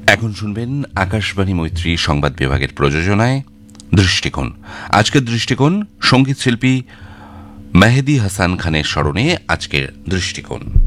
এখন শুনবেন আকাশবাণী মৈত্রী সংবাদ বিভাগের প্রযোজনায় দৃষ্টিকোণ। আজকের দৃষ্টিকোণ সঙ্গীত শিল্পী মেহেদী হাসান খানের স্মরণে আজকের দৃষ্টিকোণ।